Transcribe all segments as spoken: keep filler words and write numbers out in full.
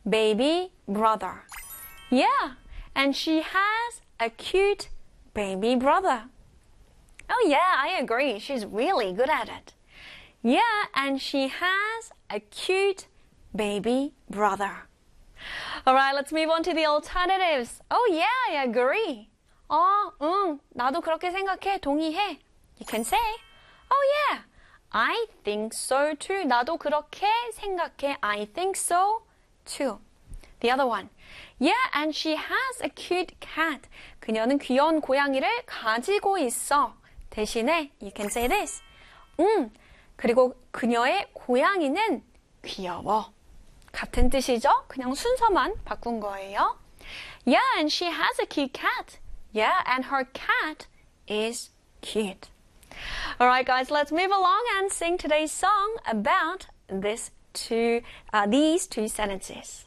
baby brother. Yeah, and she has a cute baby brother. Oh yeah, I agree. She's really good at it. Yeah, and she has a cute baby brother. Alright, let's move on to the alternatives. Oh yeah, I agree. 어, 응, 나도 그렇게 생각해. 동의해. You can say, oh yeah, I think so too. 나도 그렇게 생각해. I think so too. The other one. Yeah, and she has a cute cat. 그녀는 귀여운 고양이를 가지고 있어. 대신에 you can say this. 음, 그리고 그녀의 고양이는 귀여워. 같은 뜻이죠? 그냥 순서만 바꾼 거예요. Yeah, and she has a cute cat. Yeah, and her cat is cute. Alright guys, let's move along and sing today's song about this two, uh, these two sentences.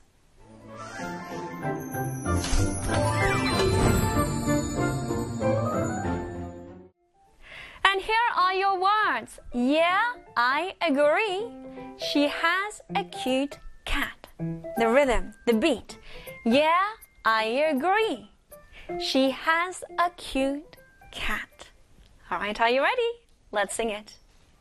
And here are your words. Yeah, I agree. She has a cute cat. The rhythm, the beat. Yeah, I agree. She has a cute cat. All right, are you ready? Let's sing it.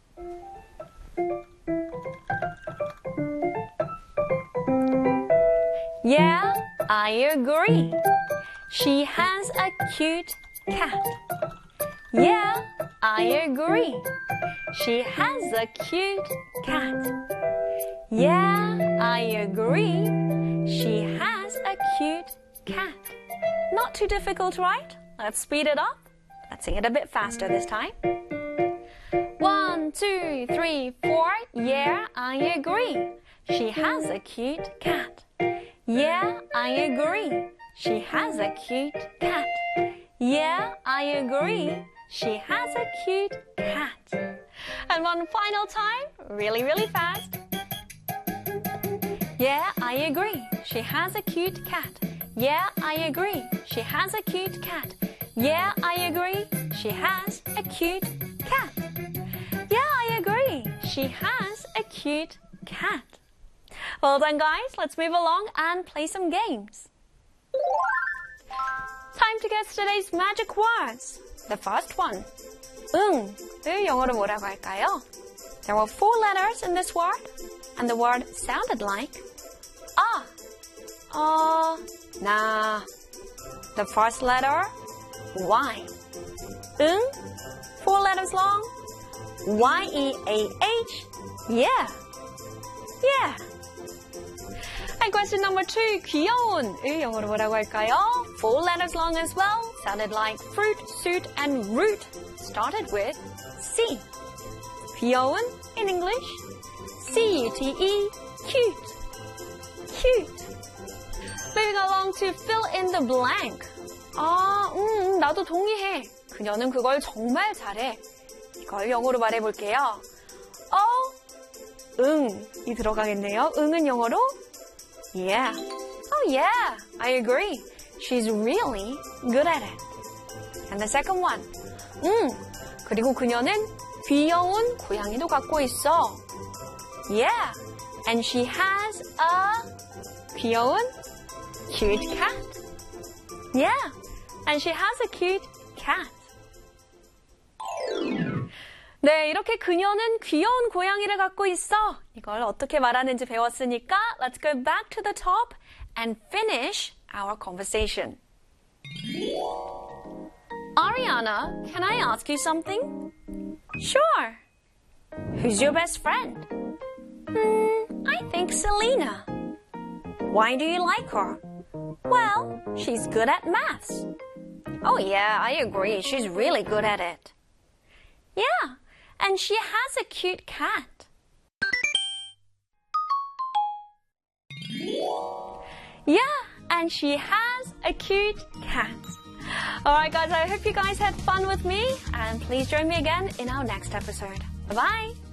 Yeah, I agree. She has a cute cat. Yeah, I agree. She has a cute cat. Yeah, I agree. She has a cute cat. Not too difficult, right? Let's speed it up. Let's sing it a bit faster this time. One, two, three, four. Yeah, I agree. She has a cute cat. Yeah, I agree. She has a cute cat. Yeah, I agree. She has a cute cat. And one final time, really, really fast. Yeah, I agree. She has a cute cat. Yeah, I agree. She has a cute cat. Yeah, I agree. She has a cute cat. Yeah, I agree. She has a cute cat. Well done, guys. Let's move along and play some games. Time to guess today's magic words. The first one. 응을 영어로 뭐라고 할까요? There were four letters in this word, and the word sounded like ah, uh, nah. The first letter, Y. 응, four letters long, Y E A H, yeah, yeah. And question number two, 귀여운을 영어로 뭐라고 할까요? Four letters long as well, sounded like fruit, suit, and root, started with C. 귀여운 in English, C U T E, cute, cute. Moving along to fill in the blank. 아, 음, 나도 동의해. 그녀는 그걸 정말 잘해. 이걸 영어로 말해볼게요. 어, 응이 들어가겠네요. 응은 영어로 Yeah. Oh yeah, I agree. She's really good at it. And the second one. 음, 그리고 그녀는 귀여운 고양이도 갖고 있어. Yeah, and she has a 귀여운 cute cat. Yeah, and she has a cute cat. 네, 이렇게 그녀는 귀여운 고양이를 갖고 있어. 이걸 어떻게 말하는지 배웠으니까 let's go back to the top and finish our conversation. Ariana, can I ask you something? Sure. Who's your best friend? Hmm, I think Selena. Why do you like her? Well, she's good at maths. Oh yeah, I agree. She's really good at it. Yeah. And she has a cute cat. Yeah, and she has a cute cat. Alright guys, I hope you guys had fun with me, and please join me again in our next episode. Bye-bye!